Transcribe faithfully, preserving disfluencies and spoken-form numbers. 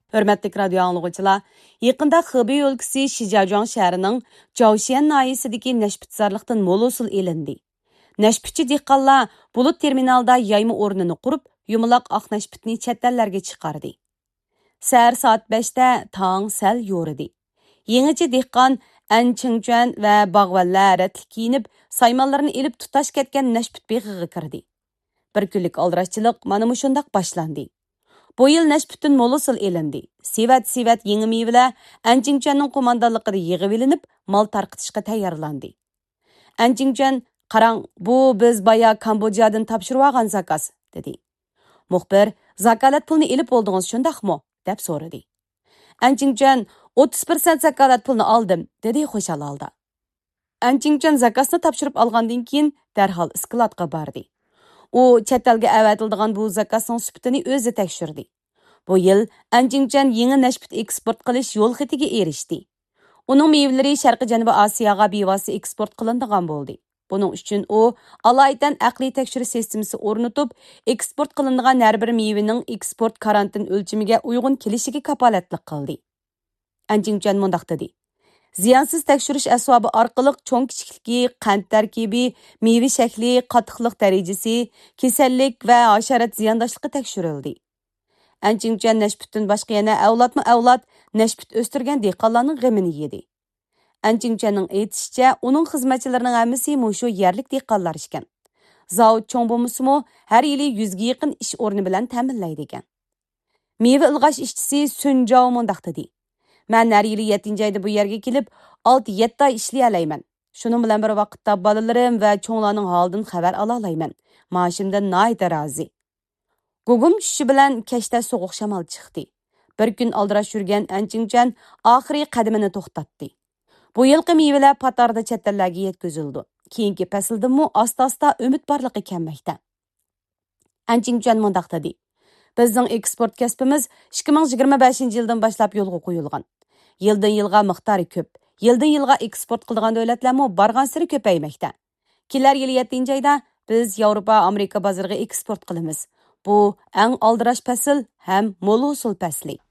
Hörmətli radio anlıqçılar, yaqında Xibey өлkəsi Şijajuan şəhərinin Jiaoxian nahiyəsidəki nəşbitsarlıqdan mol usul elindi. Nəşbitçi dehqonlar bulut terminalda yayma o'rnini qurib, yumaloq oq nəşbitni chet ellərə chiqardi. Səhər saat beshdə tang sal yo'ridi. Yenichi dehqon An Chingjuan va bag'vallar ratli kiyinib, saymonlarni elib tutash ketgan nəşbit beg'iga kirdi. Bir kunlik aldirashchilik mana shundaq boshlandi. Bu yil nəşbitdən mol usul elindi. Sevat-sevat yeni meyveler An Chingjuanның qo'mondonligida yig'ib elinib, mal tarqitishga tayyorlandi. An Chingjuan, qarang, bu biz baya Kambojadan topshirib olgan zakaz, dedi. Muxbir, zakalat pulni elib oldingiz shundaqmi? deb so'radi. An Chingjuan, o'ttiz persent zakalat pulni oldim, dedi xo'shal holda. An Chingjuan zakasni topshirib olgandan keyin darhol skladga bordi. U chet elga avatiladigan bu zakasning sifatini o'zi tekshirdi. Bu yil An Chingjuan yangi nəşbit eksport qilish yo'l xatiga erishdi. Uning meyvelari Sharqiy Janubiy Osiyoga bevosita eksport qilinadigan bo'ldi. Buning uchun u alaydan aqliy tekshirish sistemasi o'rnatib, eksport qilinadigan har bir meyvening eksport karantin o'lchamiga uyg'un kelishiga kapolatlik qildi. An Chingjuan mundaq dedi: Ziyansiz tekshirish asbobi orqali cho'ng kichikligi, qand tarkibi, meyve shakli, qattiqlik darajasi, kasallik va hasharot ziyondoshligi tekshirildi. An Chingjuan nəşbitdən başqa yana avlodma avlod nəşbit o'stirgan dehqonlarning g'amini yedi. An Chingjuanning aytishicha, uning xizmatchilarining hammasi mushu yerlik dehqonlar ekan. Zavod cho'ng bo'lmasa-mu, har yili yuzga yaqin ish o'rni bilan ta'minlaydi ekan. Meyve ilg'ash ishchisi Sun Jao mundaq dedi: Men har yili yettinchi oyda bu yerga kelib, olti yetti oy ishlay olayman. Shuning bilan bir vaqtda bolalarim va cho'nglarning holidan xabar ola olayman. Maoshimdan nihoyat rozi. Gugum tushishi bilan kechda sovuq shamol chiqdi. Bir kun aldirash yurgan An Chingjuan oxiri qadamini to'xtatdi. Bu yilqi meyvelar patarda chet ellarga yetkazildi. Keyingi fasldimi asta-asta umid borligi kelmoqda. An Chingjuan mundaq dedi: Bizning eksport kasbimiz ikki ming yigirma beshinchi yildan boshlab yo'lga qo'yilgan. Yildan yilga miqdori ko'p. Yildan yilga eksport qiladigan davlatlarmi borgan sari ko'paymoqda. Kelar yil yettinchi oyda biz Yevropa, Amerika bozoriga eksport qilamiz. Bu eng aldirash fasl ham mo'l usul fasli.